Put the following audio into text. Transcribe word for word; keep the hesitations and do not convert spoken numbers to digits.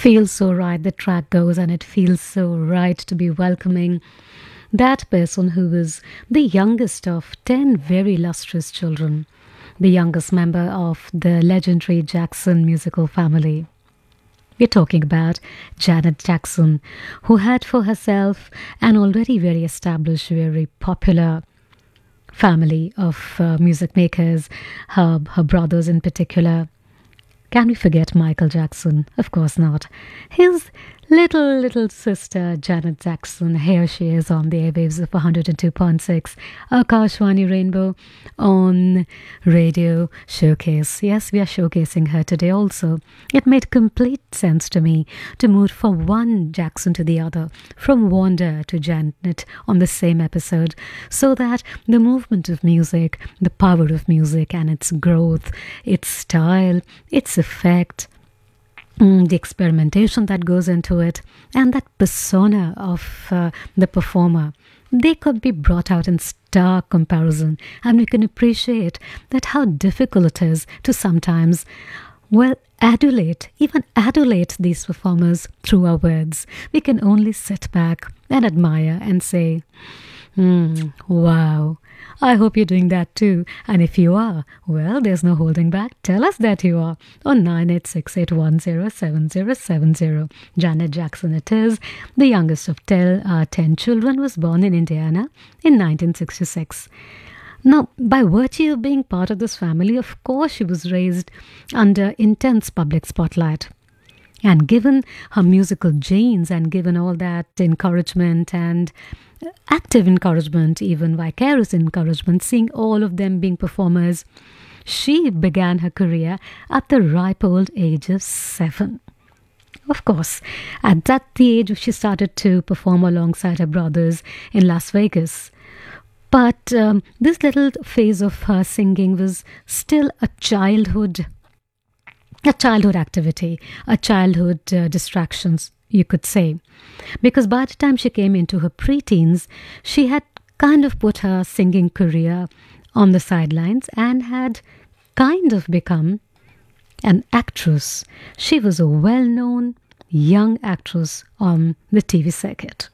Feels so right, the track goes, and it feels so right to be welcoming that person who was the youngest of ten very illustrious children, the youngest member of the legendary Jackson musical family. We're talking about Janet Jackson, who had for herself an already very established, very popular family of uh, music makers, her, her brothers in particular. Can we forget Michael Jackson? Of course not. His little, little sister, Janet Jackson, here she is on the airwaves of one hundred two point six Akashwani Rainbow on Radio Showcase. Yes, we are showcasing her today also. It made complete sense to me to move from one Jackson to the other, from Wanda to Janet on the same episode, so that the movement of music, the power of music and its growth, its style, its effect, Mm, the experimentation that goes into it, and that persona of uh, the performer, they could be brought out in stark comparison, and we can appreciate that how difficult it is to sometimes, well, adulate, even adulate these performers through our words. We can only sit back and admire and say, Mm, wow. I hope you're doing that too. And if you are, well, there's no holding back. Tell us that you are on nine eight six, eight one zero, seven zero seven zero. Janet Jackson it is. The youngest of ten, uh, ten children, was born in Indiana in nineteen sixty-six. Now, by virtue of being part of this family, of course, she was raised under intense public spotlight. And given her musical genes and given all that encouragement and active encouragement, even vicarious encouragement, seeing all of them being performers, she began her career at the ripe old age of seven. Of course, at that the age she started to perform alongside her brothers in Las Vegas. But um, this little phase of her singing was still a childhood a childhood activity, a childhood uh, distractions, you could say. Because by the time she came into her preteens, she had kind of put her singing career on the sidelines and had kind of become an actress. She was a well-known young actress on the T V circuit.